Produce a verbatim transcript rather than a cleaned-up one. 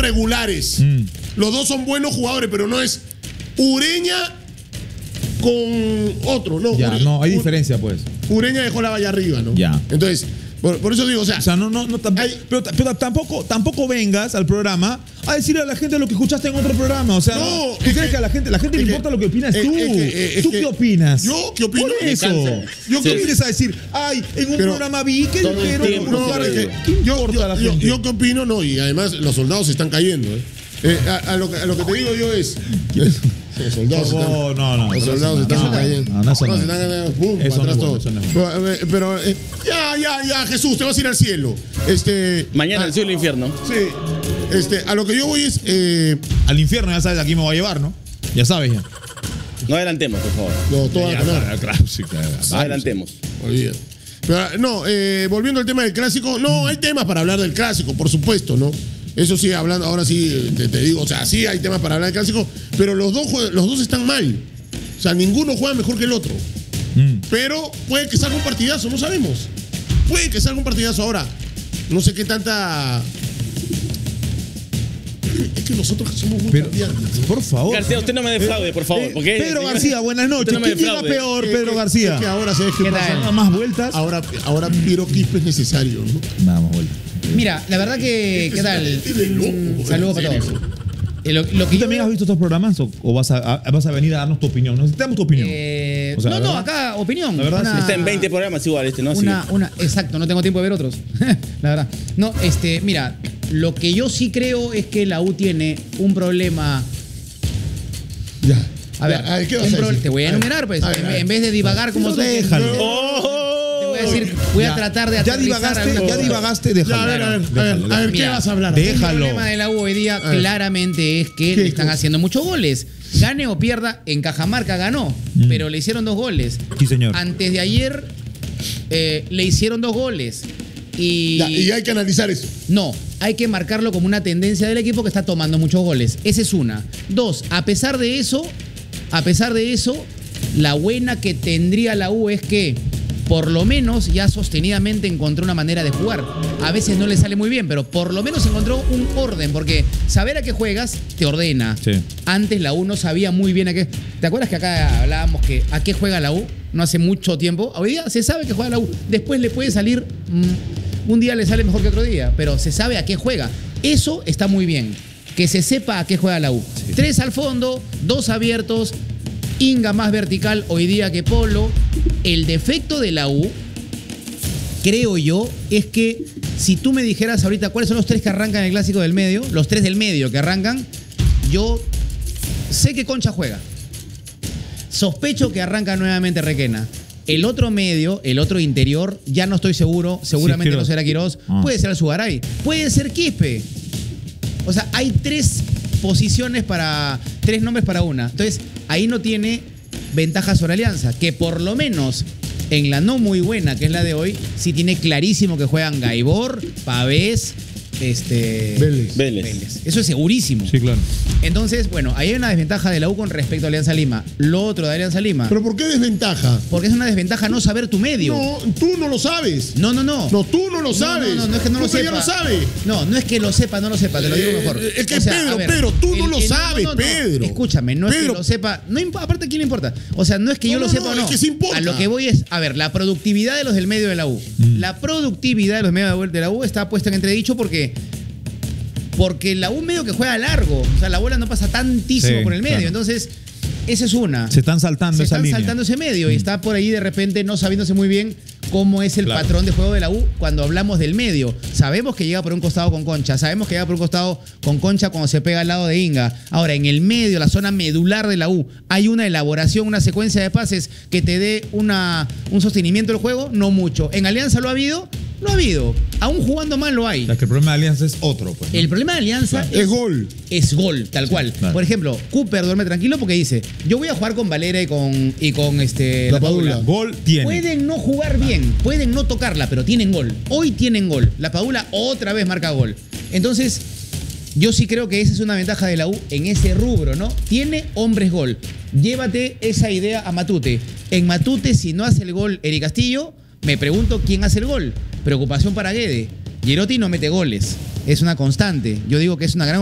regulares. Mm. Los dos son buenos jugadores, pero no es Ureña con otro, no. Ya, Ure, no, hay diferencia, pues. Ureña dejó la valla arriba, ¿no? Ya. Entonces, por, por eso digo, o sea. O sea, no, no, no tamp hay, pero, pero tampoco, tampoco vengas al programa a decirle a la gente lo que escuchaste en otro programa. O sea, no, ¿tú crees que, que a la gente, la gente le importa lo que opinas es, tú? Es que, es ¿Tú que, qué opinas? ¿Yo qué opino? Por eso. Yo sí. qué vienes a decir, ay, en un pero, programa vi que dijeron. No, no, ¿qué yo, yo, la yo, yo qué opino, no, y además los soldados se están cayendo, ¿eh? Eh, a, a, lo que, a lo que te digo yo es. Los soldados oh, están, no, no, los soldados no, están no, cayendo. No, no, no, no, se están cayendo. Pum, eso atrás no todo. Bueno, pero, pero eh, ya, ya, ya, Jesús, te vas a ir al cielo. Este. Mañana a, el cielo y el infierno. Sí. Este, a lo que yo voy es. Eh, al infierno, ya sabes, aquí me voy a llevar, ¿no? Ya sabes, ya. No adelantemos, por favor. No, todo ya, claro. claro, sí, claro. No adelantemos. Olvídate. Pero, no, eh, volviendo al tema del clásico, no, hay temas para hablar del clásico, por supuesto, ¿no? Eso sí, hablando, ahora sí, te, te digo, o sea, sí hay temas para hablar del clásico, pero los dos, los dos están mal. O sea, ninguno juega mejor que el otro. Mm. Pero puede que salga un partidazo, no sabemos. Puede que salga un partidazo ahora. No sé qué tanta... Es que nosotros somos muy pero, cambiantes. Por favor. García, usted no me defraude, por favor. Eh, Pedro García, buenas noches. No ¿Quién llega peor, Pedro es, García? Es que ahora, ¿sabes qué, ¿Qué pasa? tal? ¿Más vueltas? Ahora, ahora Piero Quispe es necesario, ¿no? Nada más vueltas. Mira, la verdad que, ¿qué tal? Un saludo para todos. Eh, lo, lo que ¿Tú también has visto estos programas o, o vas, a, a, vas a venir a darnos tu opinión? Necesitamos tu opinión. Eh, o sea, no, no, acá opinión. La verdad, una, sí. Está en veinte programas igual este, ¿no? Una, Sí. una, exacto, no tengo tiempo de ver otros. La verdad. No, este, mira, lo que yo sí creo es que la U tiene un problema. Ya. A ver, ya, a ver ¿qué vas un a pro, decir? te voy a enumerar, pues. A ver, En, a ver. en vez de divagar como tú. Déjalo. Te voy a decir, voy Ya. a tratar de Ya aterrizar divagaste, algunas ya cosas. divagaste, déjalo. Ya, a ver, a ver, Déjalo, a ver, a ver, ¿qué Mira, vas a hablar? déjalo. El problema de la U hoy día ver. claramente es que ¿Qué le están cosa? haciendo muchos goles. Gane o pierda, en Cajamarca ganó, Mm. pero le hicieron dos goles. Sí, señor. Antes de ayer eh, le hicieron dos goles. Y, Ya, y hay que analizar eso. no, hay que marcarlo como una tendencia del equipo que está tomando muchos goles. Esa es una. Dos, a pesar de eso, a pesar de eso, la buena que tendría la U es que por lo menos ya sostenidamente encontró una manera de jugar. A veces no le sale muy bien, pero por lo menos encontró un orden, porque saber a qué juegas te ordena. Sí. Antes la U no sabía muy bien a qué. ¿Te acuerdas que acá hablábamos que a qué juega la U? No hace mucho tiempo. Hoy día se sabe que juega la U. Después le puede salir, mmm, un día le sale mejor que otro día, pero se sabe a qué juega. Eso está muy bien. Que se sepa a qué juega la U. Sí. Tres al fondo, dos abiertos. Inga más vertical hoy día que Polo. El defecto de la U, creo yo, es que si tú me dijeras ahorita cuáles son los tres que arrancan en el clásico del medio, los tres del medio que arrancan, yo sé que Concha juega. Sospecho que arranca nuevamente Requena. El otro medio, el otro interior, ya no estoy seguro, seguramente sí, no será Quirós, ah. puede ser Alzugaray, puede ser Quispe. O sea, hay tres posiciones para, tres nombres para una. Entonces, ahí no tiene ventaja sobre Alianza, que por lo menos en la no muy buena, que es la de hoy, sí tiene clarísimo que juegan Gaibor, Pavés, este Vélez. Vélez. Vélez. Eso es segurísimo. Sí, claro. Entonces, bueno, ahí hay una desventaja de la U con respecto a Alianza Lima. Lo otro de Alianza Lima. ¿Pero por qué desventaja? Porque es una desventaja no saber tu medio. No, tú no lo sabes. No, no, no. No, tú no lo sabes. No, no, no, no es que no lo Porque sepa. ya lo sabe. No, no es que lo sepa, no lo sepa, te lo digo mejor. Eh, es que O sea, Pedro, a ver, Pedro, tú no el- lo el- sabes, no, no, no. Pedro. Escúchame, no es Pedro. que lo sepa. No, imp- aparte, ¿a quién le importa? O sea, no es que yo No, lo no, sepa no, o no. es que sí importa. A lo que voy es, a ver, la productividad de los del medio de la U. Mm. La productividad de los medios de la U está puesta en entredicho porque. Porque la U medio que juega largo. O sea, la bola no pasa tantísimo Sí, por el medio. claro. Entonces, esa es una. Se están saltando Se esa están línea. saltando ese medio y está por ahí de repente no sabiéndose muy bien cómo es el Claro. patrón de juego de la U cuando hablamos del medio. Sabemos que llega por un costado con Concha, sabemos que llega por un costado con Concha cuando se pega al lado de Inga. Ahora, en el medio, la zona medular de la U, ¿hay una elaboración, una secuencia de pases que te dé una, un sostenimiento del juego? No mucho. ¿En Alianza lo ha habido? No ha habido. Aún jugando mal lo hay. Es que el problema de Alianza es otro, pues, ¿no? El problema de Alianza Claro. es, Es gol. es gol, tal cual. claro. Por ejemplo, Cooper duerme tranquilo porque dice, yo voy a jugar con Valera y con, y con este, La Padula. Gol tiene. Pueden no jugar bien, pueden no tocarla, pero tienen gol. Hoy tienen gol. La Padula otra vez marca gol. Entonces, yo sí creo que esa es una ventaja de la U en ese rubro, ¿no? Tiene hombres gol. Llévate esa idea a Matute. En Matute, si no hace el gol Eri Castillo, me pregunto quién hace el gol. Preocupación para Guede. Girotti no mete goles. Es una constante. Yo digo que es una gran